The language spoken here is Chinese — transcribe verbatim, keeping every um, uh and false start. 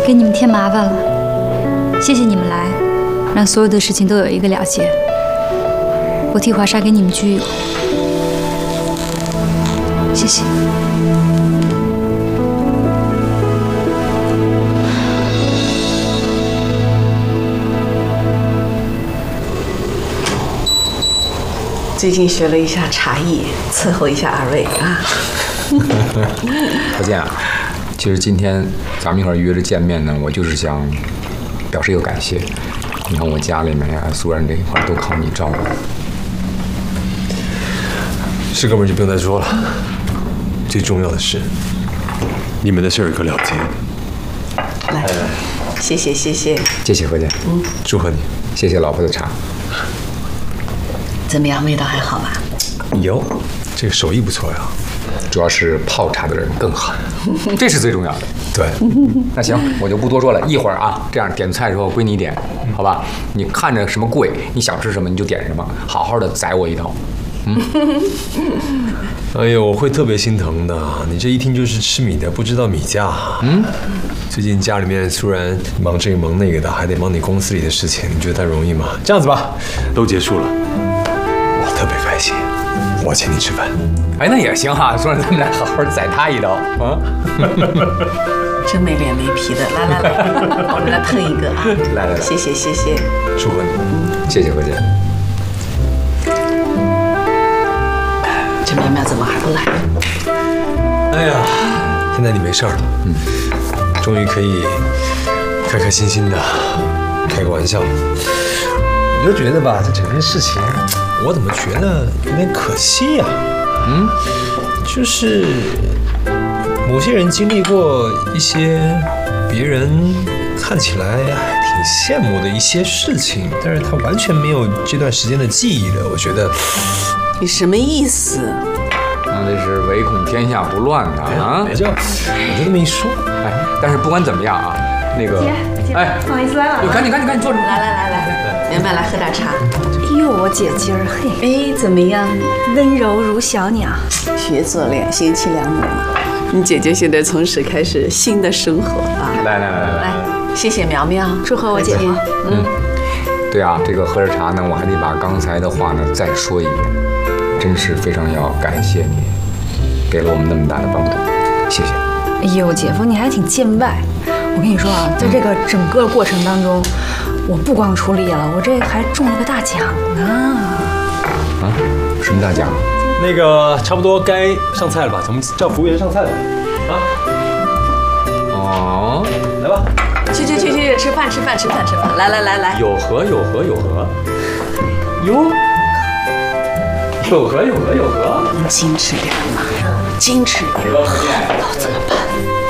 给你们添麻烦了，谢谢你们来，让所有的事情都有一个了结。我替华莎给你们鞠一躬，谢谢。 最近学了一下茶艺，伺候一下二位啊。 何健啊，其实今天咱们一块儿约着见面呢，我就是想表示一个感谢。你看我家里面呀、啊，苏然这一块都靠你照顾。 是哥们儿就不用再说了。最重要的是，你们的事儿可了结。 来，谢谢谢谢， 谢谢何健， 嗯，祝贺你， 谢谢老婆的茶。 怎么样，味道还好吧？ 有，这个手艺不错呀。 主要是泡茶的人更好，这是最重要的。 对， 那行，我就不多说了。一会儿啊，这样点菜的时候归你点，好吧？你看着什么贵，你想吃什么你就点什么，好好的宰我一套。嗯。 哎呦，我会特别心疼的。你这一听就是吃米的，不知道米价。嗯。最近家里面突然忙这个忙那个的，还得忙你公司里的事情，你觉得他容易吗？这样子吧，都结束了，我特别开心，我请你吃饭。 哎，那也行哈，说让咱们俩好好宰他一刀啊！ 真没脸没皮的，来来来，我们来碰一个啊！ 来来来， 谢谢谢谢， 祝贺你， 嗯，谢谢何姐。 这苗苗怎么还不来？ 哎呀，现在你没事儿了，嗯，终于可以开开心心的开个玩笑。我就觉得吧，这整件事情，我怎么觉得有点可惜呀？嗯，就是某些人经历过一些别人看起来还挺羡慕的一些事情，但是他完全没有这段时间的记忆了。我觉得， 你什么意思？ 那这是唯恐天下不乱的啊！ 我就我就这么一说， 哎，但是不管怎么样啊，那个， 姐姐，哎，不好意思来晚了， 赶紧赶紧赶紧坐着， 来来来来，苗苗来喝点茶。 哎呦，我姐今儿嘿， 哎，怎么样？ 温柔如小鸟。 学做脸，贤妻良母嘛。你姐姐现在从此开始新的生活啊！ 来来来来来，谢谢苗苗， 祝贺我姐姐。 嗯，对啊，这个喝着茶呢，我还得把刚才的话呢再说一遍，真是非常要感谢你，给了我们那么大的帮助，谢谢。 哎呦，姐夫你还挺见外。我跟你说啊，在这个整个过程当中，我不光出力了，我这还中了个大奖呢。 啊？什么大奖？ 那个差不多该上菜了吧？咱们叫服务员上菜了啊！ 哦， 来吧， 去去去去，吃饭吃饭吃饭吃饭！来来来来， 有和有和有和，哟，有和有和有和， 矜持点嘛，矜持点。老子。